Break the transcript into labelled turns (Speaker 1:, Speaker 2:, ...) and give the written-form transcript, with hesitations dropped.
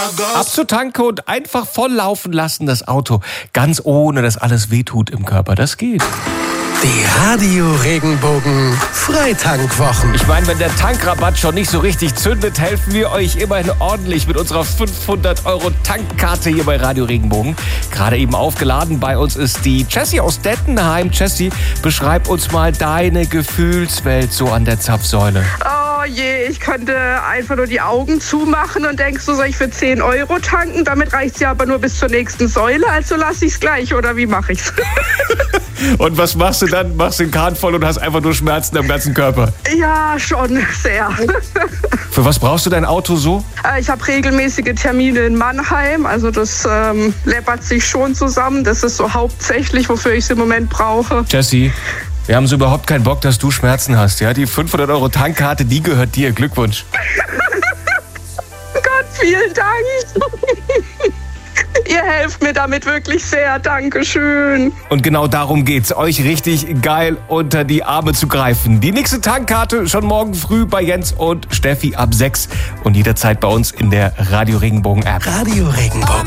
Speaker 1: Ab zur Tanke und einfach voll laufen lassen, das Auto. Ganz ohne, dass alles wehtut im Körper. Das geht.
Speaker 2: Die Radio Regenbogen Freitankwwochen.
Speaker 1: Ich meine, wenn der Tankrabatt schon nicht so richtig zündet, helfen wir euch immerhin ordentlich mit unserer 500 € Tankkarte hier bei Radio Regenbogen. Gerade eben aufgeladen. Bei uns ist die Jessie aus Dettenheim. Jessie, beschreib uns mal deine Gefühlswelt so an der Zapfsäule.
Speaker 3: Oh je, ich könnte einfach nur die Augen zumachen und denkst du, soll ich für 10 € tanken? Damit reicht's ja aber nur bis zur nächsten Säule, also lass ich's gleich, oder wie mache ich's?
Speaker 1: Und was machst du dann? Machst den Kahn voll und hast einfach nur Schmerzen am ganzen Körper?
Speaker 3: Ja, schon sehr.
Speaker 1: Für was brauchst du dein Auto so?
Speaker 3: Ich habe regelmäßige Termine in Mannheim, also das läppert sich schon zusammen. Das ist so hauptsächlich, wofür ich es im Moment brauche.
Speaker 1: Jessie, wir haben so überhaupt keinen Bock, dass du Schmerzen hast. Ja, die 500 € Tankkarte, die gehört dir. Glückwunsch.
Speaker 3: Gott, vielen Dank. Ihr helft mir damit wirklich sehr. Dankeschön.
Speaker 1: Und genau darum geht's, euch richtig geil unter die Arme zu greifen. Die nächste Tankkarte schon morgen früh bei Jens und Steffi ab 6 und jederzeit bei uns in der Radio Regenbogen App.
Speaker 2: Radio Regenbogen.